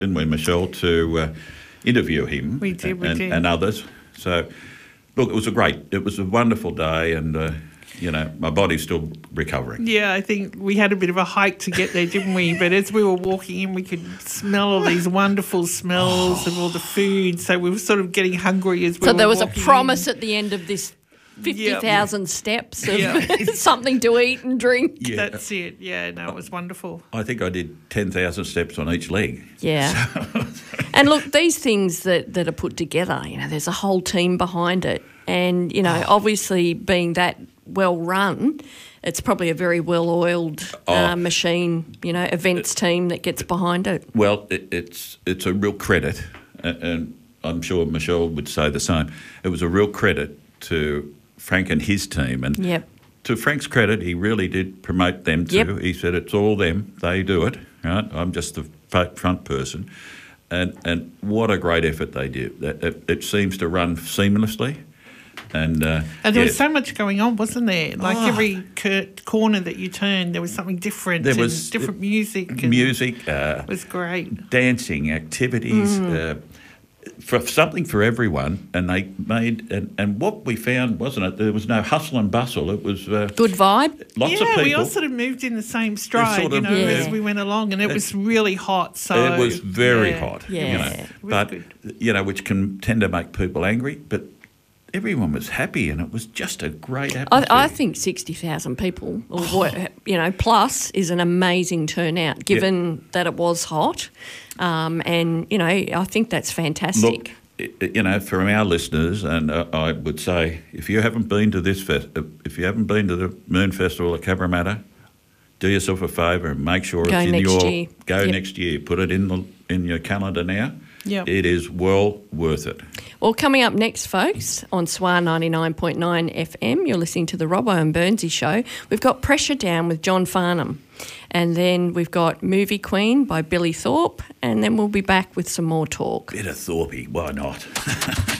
didn't we, Michelle, to interview him. We did. And others. So, look, it was a wonderful day, and my body's still recovering. Yeah, I think we had a bit of a hike to get there, didn't we? But as we were walking in, we could smell all these wonderful smells of all the food. So we were sort of getting hungry as we were walking. So there was a promise at the end of this 50,000 steps of something to eat and drink. Yeah. That's it. Yeah, no, it was wonderful. I think I did 10,000 steps on each leg. Yeah. And look, these things that are put together, there's a whole team behind it. And, obviously being that well run, it's probably a very well-oiled machine, events team that gets behind it. Well, it's a real credit, and I'm sure Michelle would say the same. It was a real credit to Frank and his team. And to Frank's credit, he really did promote them too. Yep. He said, it's all them, they do it, right? I'm just the front person. And what a great effort they did. It seems to run seamlessly. And there was so much going on, wasn't there? Like every corner that you turned, there was something different. There was different music. It was great. Dancing activities, something for everyone. And they made and what we found, wasn't it? There was no hustle and bustle. It was good vibe. Lots of people. We all sort of moved in the same stride, as we went along, and it was really hot. So it was very hot. Yeah. But which can tend to make people angry, but everyone was happy, and it was just a great atmosphere. I think 60,000 people, plus, is an amazing turnout, given that it was hot. I think that's fantastic. Look, from our listeners, and I would say, if you haven't been to the Moon Festival at Cabramatta, do yourself a favour and make sure it's in next year. Put it in your calendar now. Yep. It is well worth it. Well, coming up next, folks, on SWAR 99.9 FM, you're listening to the Robbo and Burnsy Show. We've got Pressure Down with John Farnham. And then we've got Movie Queen by Billy Thorpe. And then we'll be back with some more talk. Bit of Thorpey, why not?